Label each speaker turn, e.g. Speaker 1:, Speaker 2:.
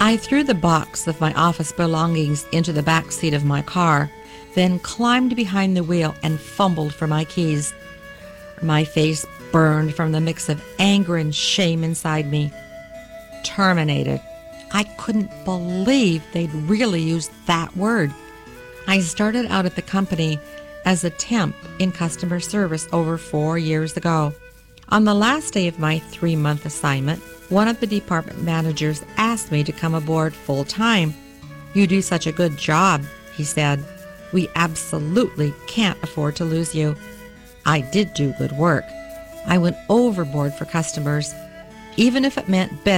Speaker 1: I threw the box of my office belongings into the back seat of my car, then climbed behind the wheel and fumbled for my keys. My face burned from the mix of anger and shame inside me. Terminated. I couldn't believe they'd really used that word. I started out at the company as a temp in customer service over 4 years ago. On the last day of my 3-month assignment, one of the department managers asked me to come aboard full-time. "You do such a good job," he said. "We absolutely can't afford to lose you." I did do good work. I went overboard for customers, even if it meant